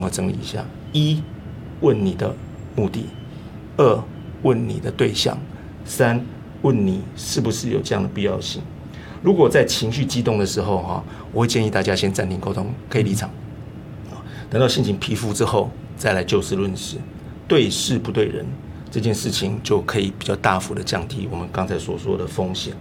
我整理一下：一，问你的目的；二，问你的对象；三，问你是不是有这样的必要性。如果在情绪激动的时候我会建议大家先暂停沟通，可以离场，等到心情平复之后再来就事论事，对事不对人，这件事情就可以比较大幅的降低我们刚才所说的风险。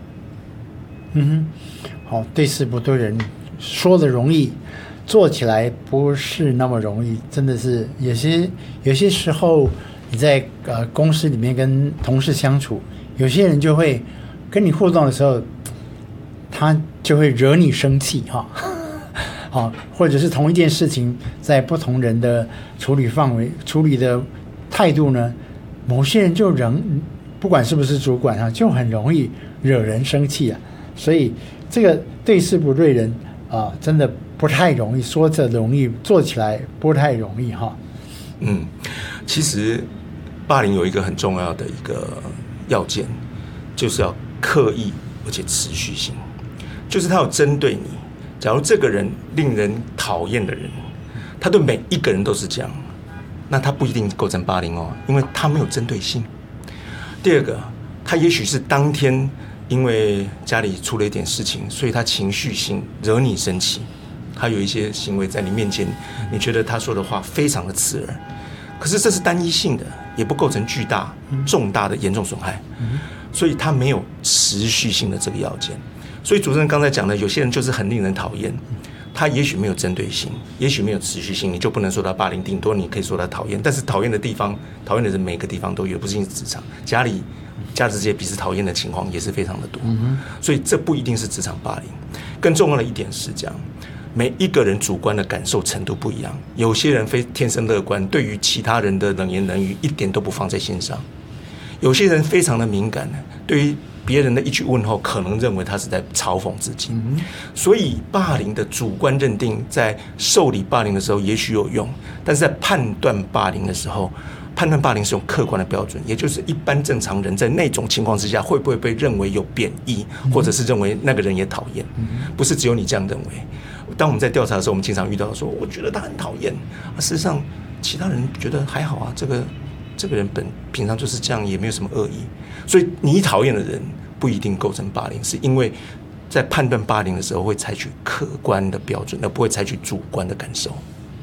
好，对事不对人，说的容易，做起来不是那么容易，真的是有些时候你在公司里面跟同事相处，有些人就会跟你互动的时候，他就会惹你生气或者是同一件事情，在不同人的处理范围、处理的态度呢，某些人就不管是不是主管就很容易惹人生气啊。所以这个对事不对人真的不太容易，说着容易，做起来不太容易其实霸凌有一个很重要的一个要件，就是要刻意而且持续性，就是他有针对你。假如这个人令人讨厌的人，他对每一个人都是这样，那他不一定构成霸凌因为他没有针对性。第二个，他也许是当天因为家里出了一点事情，所以他情绪性惹你生气，他有一些行为在你面前，你觉得他说的话非常的刺耳，可是这是单一性的，也不构成巨大重大的严重损害，所以他没有持续性的这个要件。所以主持人刚才讲的，有些人就是很令人讨厌，他也许没有针对性，也许没有持续性，你就不能说他霸凌，顶多你可以说他讨厌。但是讨厌的地方，讨厌的人每个地方都有，不是职场，家里这些彼此讨厌的情况也是非常的多，所以这不一定是职场霸凌。更重要的一点是这样，每一个人主观的感受程度不一样，有些人天生乐观，对于其他人的冷言冷语一点都不放在心上；有些人非常的敏感，对于别人的一句问候可能认为他是在嘲讽自己。所以霸凌的主观认定在受理霸凌的时候也许有用，但是在判断霸凌的时候，判断霸凌是用客观的标准，也就是一般正常人在那种情况之下会不会被认为有贬义，或者是认为那个人也讨厌，不是只有你这样认为。当我们在调查的时候，我们经常遇到说我觉得他很讨厌，事实上其他人觉得还好啊，这个人平常就是这样，也没有什么恶意。所以你讨厌的人不一定构成霸凌，是因为在判断霸凌的时候会采取客观的标准，而不会采取主观的感受。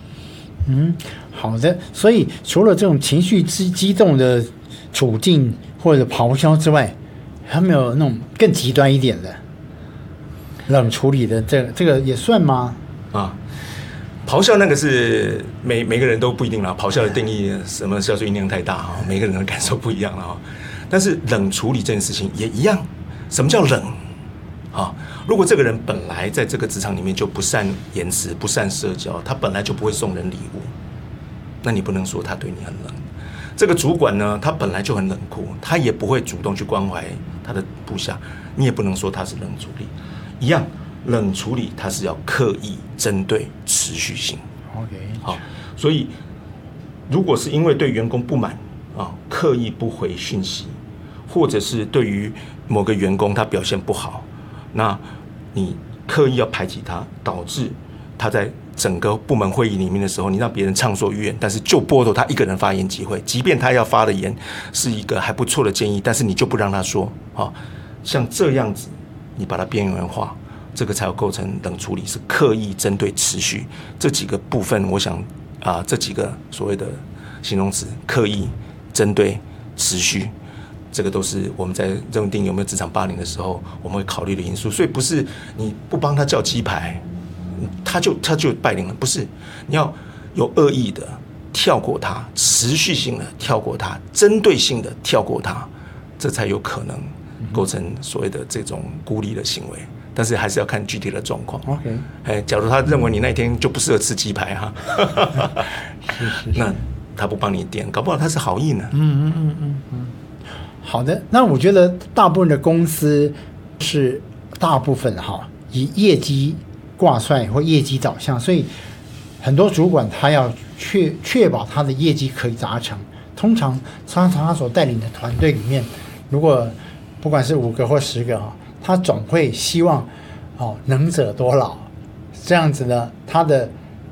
好的。所以除了这种情绪激动的处境或者咆哮之外，还没有那种更极端一点的冷处理的，这个也算吗？ 咆哮那个是每个人都不一定啦，咆哮的定义什么叫做音量太大每个人的感受不一样啦但是冷处理这件事情也一样。什么叫冷如果这个人本来在这个职场里面就不善言辞、不善社交，他本来就不会送人礼物，那你不能说他对你很冷。这个主管呢，他本来就很冷酷，他也不会主动去关怀他的部下，你也不能说他是冷处理。一样，冷处理它是要刻意针对持续性。 OK， 所以如果是因为对员工不满刻意不回讯息，或者是对于某个员工他表现不好，那你刻意要排挤他，导致他在整个部门会议里面的时候，你让别人畅所欲言，但是就剥夺他一个人发言机会，即便他要发的言是一个还不错的建议，但是你就不让他说像这样子你把它边缘化，这个才有构成冷处理，是刻意针对持续这几个部分。我想这几个所谓的形容词，刻意、针对、持续，这个都是我们在认定有没有职场霸凌的时候我们会考虑的因素。所以不是你不帮他叫鸡排他就霸凌了，不是，你要有恶意的跳过他，持续性的跳过他，针对性的跳过他，这才有可能构成所谓的这种孤立的行为。但是还是要看具体的状况。 OK， 假如他认为你那天就不适合吃鸡排那他不帮你点，搞不好他是好意呢。 好的，那我觉得大部分的公司是大部分以业绩挂帅或业绩导向，所以很多主管他要确保他的业绩可以达成。通常他所带领的团队里面，如果不管是5个或10个他总会希望能者多劳，这样子呢，他的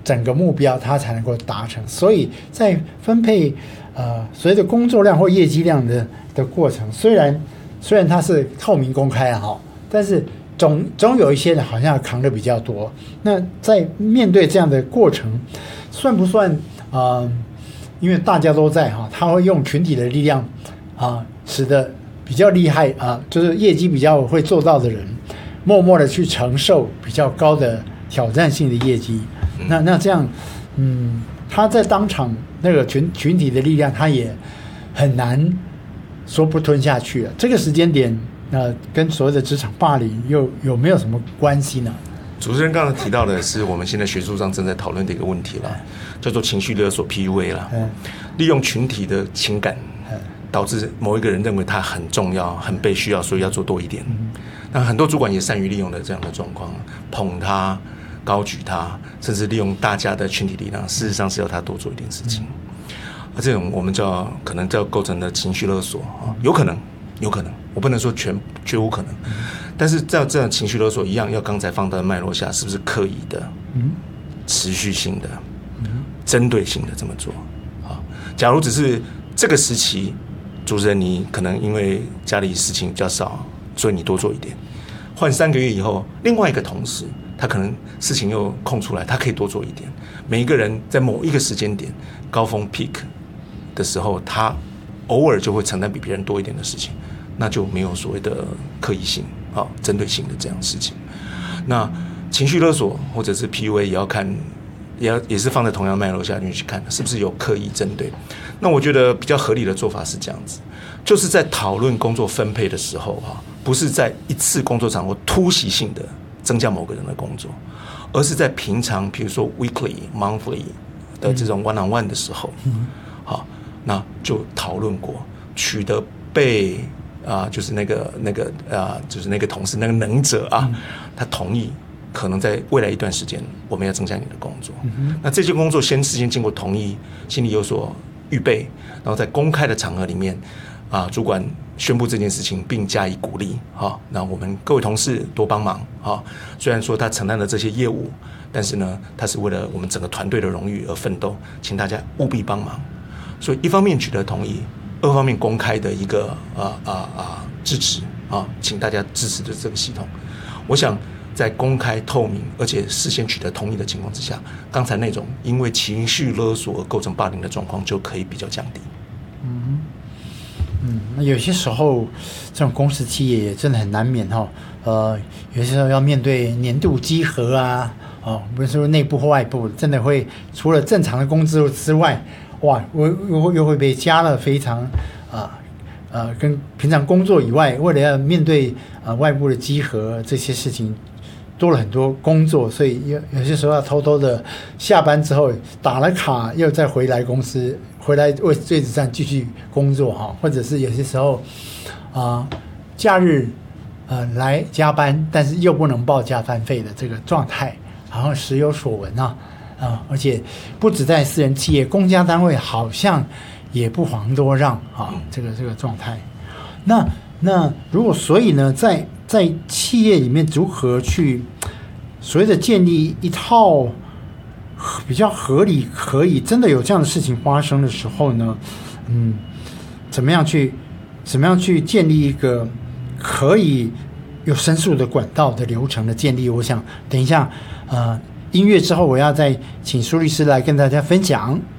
整个目标它才能够达成。所以在分配随着工作量或业绩量的过程，虽然它是透明公开哈，但是总有一些人好像扛得比较多。那在面对这样的过程，算不算因为大家都在哈，他会用群体的力量使得比较厉害就是业绩比较会做到的人，默默的去承受比较高的挑战性的业绩。那这样，他在当场那个群体的力量，他也很难说不吞下去了。这个时间点，跟所谓的职场霸凌又有没有什么关系呢？ 主持人刚才提到的是我们现在学术上正在讨论的一个问题了，叫做情绪勒索 PUA 啦，利用群体的情感，导致某一个人认为他很重要、很被需要，所以要做多一点。那很多主管也善于利用的这样的状况，捧他、高举他，甚至利用大家的群体力量，事实上是要他多做一点事情。这种我们可能叫构成的情绪勒索有可能，我不能说绝无可能。但是在这样情绪勒索一样，要刚才放在脉络下，是不是刻意的、持续性的、针对性的这么做？假如只是这个时期，主持人你可能因为家里事情比较少，所以你多做一点。换3个月以后，另外一个同事他可能事情又空出来，他可以多做一点。每一个人在某一个时间点高峰 peak 的时候，他偶尔就会承担比别人多一点的事情，那就没有所谓的刻意性针对性的这样的事情。那情绪勒索或者是 PUA 也要看，也是放在同样脉络下去看，是不是有刻意针对。那我觉得比较合理的做法是这样子，就是在讨论工作分配的时候不是在一次工作场合突袭性的增加某个人的工作，而是在平常比如说 weekly、monthly 的这种 one-on-one 的时候，那就讨论过，取得被就是就是那个同事那个能者他同意，可能在未来一段时间我们要增加你的工作。那这些工作事先经过同意，心里有所预备，然后在公开的场合里面主管宣布这件事情并加以鼓励那我们各位同事多帮忙虽然说他承担了这些业务，但是呢他是为了我们整个团队的荣誉而奋斗，请大家务必帮忙。所以一方面取得同意，二方面公开的一个支持请大家支持的这个系统，我想在公开透明而且事先取得同意的情况之下，刚才那种因为情绪勒索而构成霸凌的状况就可以比较降低。 那有些时候这种公司企业也真的很难免有些时候要面对年度稽核不是说内部或外部，真的会除了正常的工资之外，又会被加了非常跟平常工作以外，为了要面对外部的稽核这些事情，多了很多工作，所以有些时候要偷偷的下班之后打了卡，又再回来公司，回来位置上继续工作或者是有些时候假日来加班，但是又不能报加班费的这个状态，好像时有所闻而且不止在私人企业，公家单位好像也不遑多让这个状态。那如果所以呢，在企业里面如何去所谓的建立一套比较合理，可以真的有这样的事情发生的时候呢，怎么样去建立一个可以有申诉的管道的流程的建立？我想等一下音乐之后，我要再请苏律师来跟大家分享。